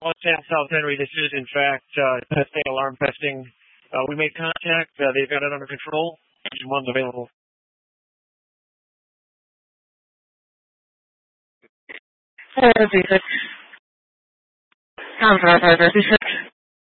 Sam South Henry. This is, in fact, testing, alarm testing. We made contact. They've got it under control. One's available. V6. Contact 556.